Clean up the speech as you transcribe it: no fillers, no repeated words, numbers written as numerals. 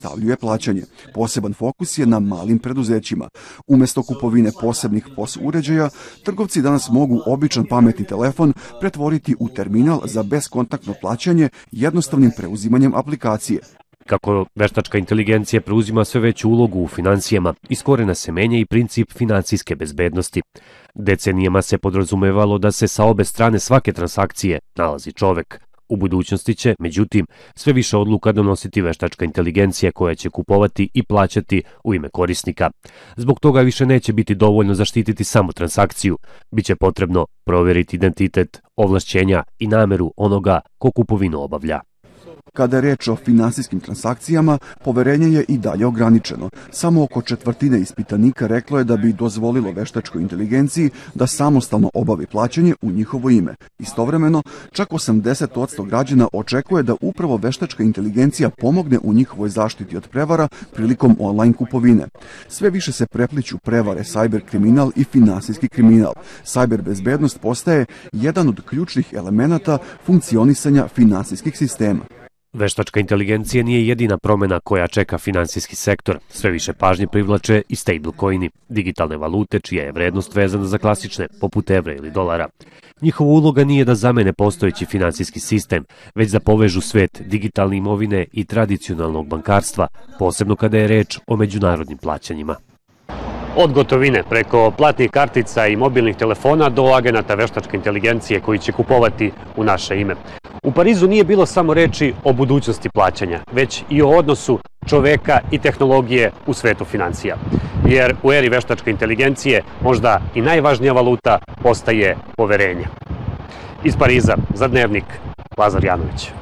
pojednostavljuje plaćanje. Poseban fokus je na malim preduzećima. Umesto kupovine posebnih POS uređaja, trgovci danas mogu običan pametni telefon pretvoriti u terminal za beskontaktno plaćanje jednostavnim preuzimanjem aplikacije. Kako veštačka inteligencija preuzima sve veću ulogu u finansijama, iz korena se menja i princip finansijske bezbednosti. Decenijama se podrazumevalo da se sa obe strane svake transakcije nalazi čovek. U budućnosti će, međutim, sve više odluka donositi veštačka inteligencija koja će kupovati i plaćati u ime korisnika. Zbog toga više neće biti dovoljno zaštititi samo transakciju. Biće potrebno proveriti identitet, ovlašćenja i nameru onoga ko kupovinu obavlja. Kada je reč o finansijskim transakcijama, poverenje je i dalje ograničeno. Samo oko četvrtine ispitanika reklo je da bi dozvolilo veštačkoj inteligenciji da samostalno obavi plaćanje u njihovo ime. Istovremeno, čak 80% građana očekuje da upravo veštačka inteligencija pomogne u njihovoj zaštiti od prevara prilikom online kupovine. Sve više se prepliću prevare, sajber kriminal i finansijski kriminal. Sajber bezbednost postaje jedan od ključnih elemenata funkcionisanja finansijskih sistema. Veštačka inteligencija nije jedina promena koja čeka finansijski sektor. Sve više pažnje privlače i stablecoini, digitalne valute čija je vrednost vezana za klasične, poput evra ili dolara. Njihova uloga nije da zamene postojeći finansijski sistem, već da povežu svet digitalne imovine i tradicionalnog bankarstva, posebno kada je reč o međunarodnim plaćanjima. Od gotovine, preko platnih kartica i mobilnih telefona do agenata veštačke inteligencije koji će kupovati u naše ime. U Parizu nije bilo samo reči o budućnosti plaćanja, već i o odnosu čoveka i tehnologije u svetu financija. Jer u eri veštačke inteligencije možda i najvažnija valuta postaje poverenje. Iz Pariza za Dnevnik, Lazar Janović.